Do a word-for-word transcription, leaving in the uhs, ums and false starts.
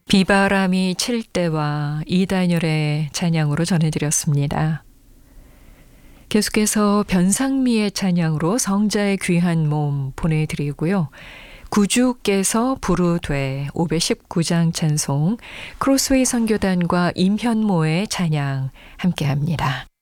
비바람이 칠 때와 이단열의 찬양으로 전해드렸습니다. 계속해서 변상미의 찬양으로 성자의 귀한 몸 보내드리고요. 구주께서 부르되 오백십구 장 찬송 크로스웨이 선교단과 임현모의 찬양 함께합니다.